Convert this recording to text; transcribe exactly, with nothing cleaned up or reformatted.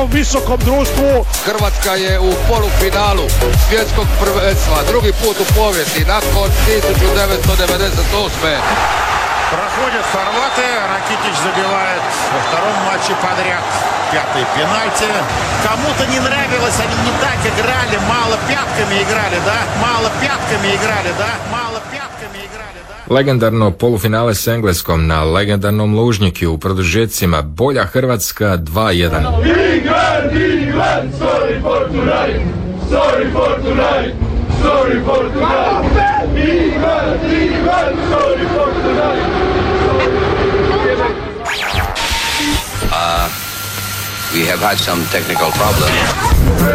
visokom društvu. Hrvatska je u polufinalu svjetskog prvenstva, drugi put u povijesti nakon tisuću devetsto devedeset osme. Проходят хорваты, Ракитич забивает во втором матче подряд пятый пенальти. Кому-то не нравилось, они не так играли, мало пятками играли, да? Мало пятками играли, да? Мало пятками играли, да? Legendarno polufinale s Engleskom na legendarnom Lužnjiki u produžecima. Bolja Hrvatska dva jedan. England, England, sorry for tonight, sorry for tonight, sorry for tonight. England, England, sorry for tonight. Uh, we have had some technical problems.